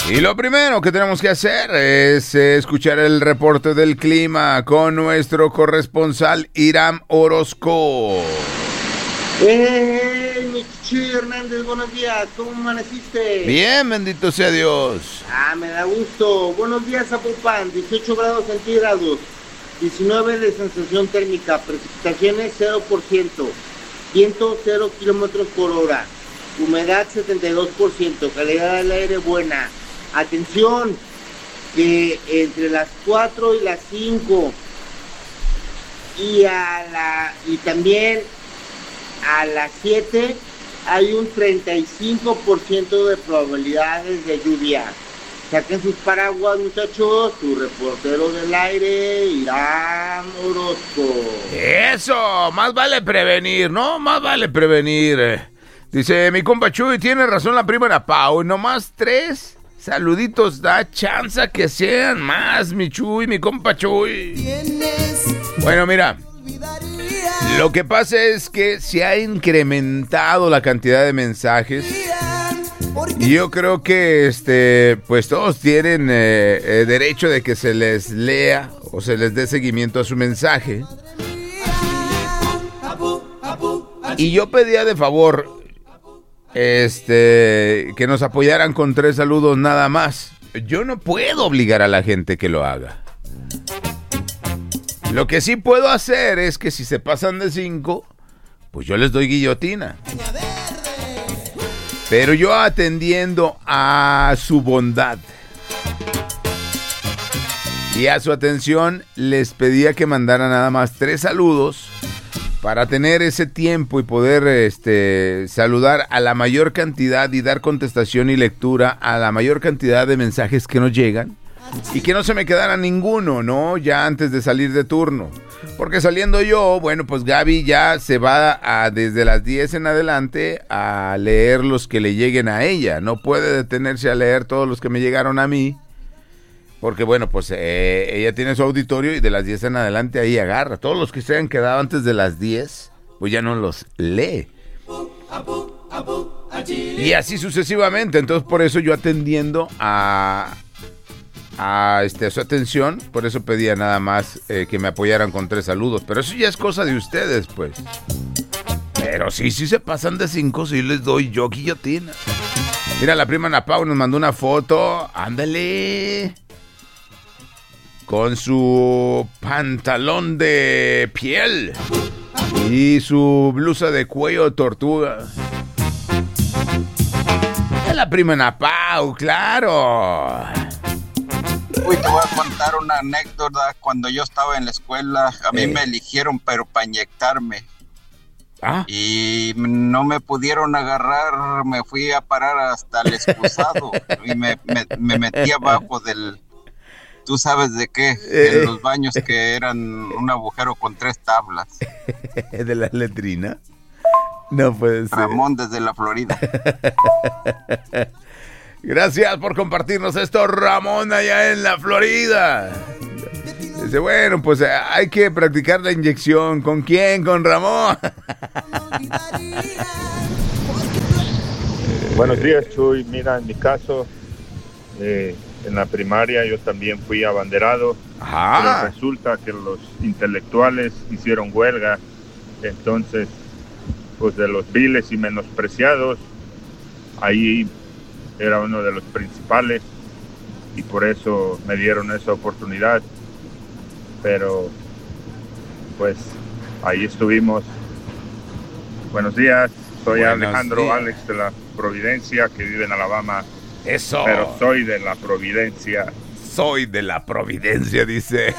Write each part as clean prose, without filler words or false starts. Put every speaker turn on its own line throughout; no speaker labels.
Y lo primero que tenemos que hacer es escuchar el reporte del clima con nuestro corresponsal Iram Orozco.
Mi Chuy Hernández, buenos días, ¿cómo amaneciste?
Bien, bendito sea Dios.
Me da gusto. Buenos días, Zapopan, 18 grados centígrados, 19 de sensación térmica, precipitaciones 0%, viento 0 kilómetros por hora, humedad 72%, calidad del aire buena. Atención, que entre las 4 y las 5 y también a las 7 hay un 35% de probabilidades de lluvia. Saquen sus paraguas, muchachos. Tu reportero del aire, Iram Orozco.
Eso, más vale prevenir, ¿no? Más vale prevenir. Dice mi compa Chuy, tiene razón la prima Pau, nomás 3 saluditos, da chanza que sean más, mi Chuy, mi compa Chuy. Bueno, mira, lo que pasa es que se ha incrementado la cantidad de mensajes. Y yo creo que pues todos tienen derecho de que se les lea o se les dé seguimiento a su mensaje. Y yo pedía de favor que nos apoyaran con 3 saludos nada más. Yo no puedo obligar a la gente que lo haga. Lo que sí puedo hacer es que si se pasan de 5, pues yo les doy guillotina. Pero yo atendiendo a su bondad y a su atención, les pedía que mandaran nada más 3 saludos para tener ese tiempo y poder saludar a la mayor cantidad y dar contestación y lectura a la mayor cantidad de mensajes que nos llegan. Y que no se me quedara ninguno, ¿no? Ya antes de salir de turno. Porque saliendo yo, bueno, pues Gaby ya se va desde las 10 en adelante a leer los que le lleguen a ella. No puede detenerse a leer todos los que me llegaron a mí. Porque, bueno, pues ella tiene su auditorio y de las 10 en adelante ahí agarra. Todos los que se hayan quedado antes de las 10, pues ya no los lee. Y así sucesivamente. Entonces, por eso yo atendiendo a su atención, por eso pedía nada más que me apoyaran con 3 saludos, pero eso ya es cosa de ustedes, pues. Pero sí se pasan de 5, sí les doy yo guillotina. Mira, la prima Ana Pau nos mandó una foto, ándale, con su pantalón de piel y su blusa de cuello de tortuga. Es la prima Ana Pau, claro.
Uy, te voy a contar una anécdota. Cuando yo estaba en la escuela, a mí me eligieron, pero para inyectarme. Y no me pudieron agarrar, me fui a parar hasta el excusado y me metí abajo del, tú sabes de qué, en los baños que eran un agujero con 3 tablas.
¿De la letrina? No puede ser.
Ramón desde la Florida.
Gracias por compartirnos esto, Ramón, allá en la Florida. Dice, bueno, pues hay que practicar la inyección. ¿Con quién? ¿Con Ramón?
Buenos días, Chuy. Mira, en mi caso, en la primaria yo también fui abanderado. Pero resulta que los intelectuales hicieron huelga. Entonces, pues de los viles y menospreciados, ahí era uno de los principales y por eso me dieron esa oportunidad, pero pues ahí estuvimos. Buenos días, soy Alejandro Alex de la Providencia, que vive en Alabama.
Eso.
Pero soy de la Providencia.
Soy de la Providencia, dice.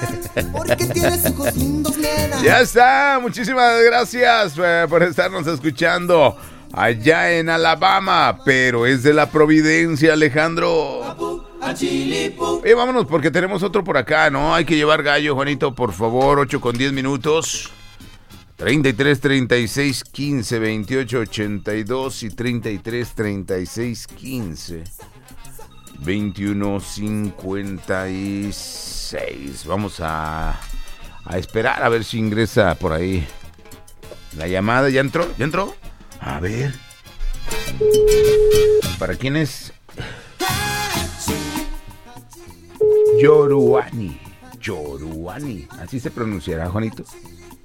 Ya está, muchísimas gracias por estarnos escuchando allá en Alabama, pero es de la Providencia, Alejandro. Vámonos porque tenemos otro por acá, ¿no? Hay que llevar gallo, Juanito, por favor. 8:10. 33 36 15 28 82 y 33 36 15 21 56. Vamos a esperar a ver si ingresa por ahí la llamada. ¿Ya entró? ¿Ya entró? A ver. ¿Para quién es? Yoruani. Yoruani. Así se pronunciará, Juanito.